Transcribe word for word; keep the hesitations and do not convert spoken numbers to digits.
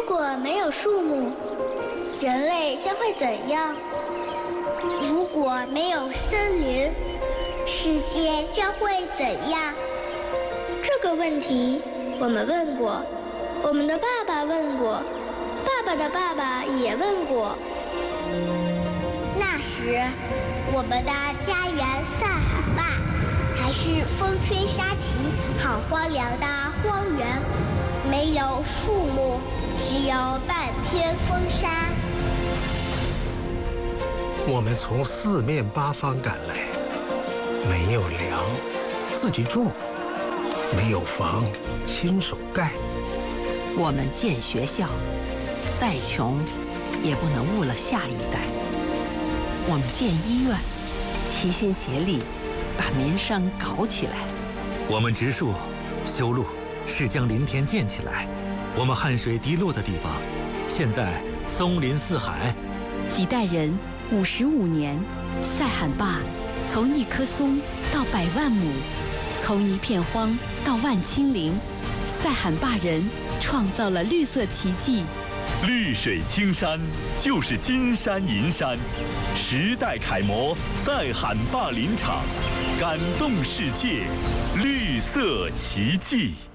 如果没有树木，人类将会怎样？如果没有森林，世界将会怎样？这个问题我们问过，我们的爸爸问过，爸爸的爸爸也问过。那时，我们的家园塞罕坝还是风吹沙起、好荒凉的荒原，没有树木，只有半片风沙。 我们从四面八方赶来，没有粮，自己种；没有房，亲手盖。 我们建学校，再穷也不能误了下一代。我们建医院，齐心协力把民生搞起来。 我们植树、修路，是将林田建起来。我们汗水滴落的地方，现在松林四海。 几代人，五十五年，塞罕坝从一棵松到百万亩，从一片荒到万顷林，塞罕坝人创造了绿色奇迹。 绿水青山就是金山银山，时代楷模塞罕坝林场，感动世界，绿色奇迹。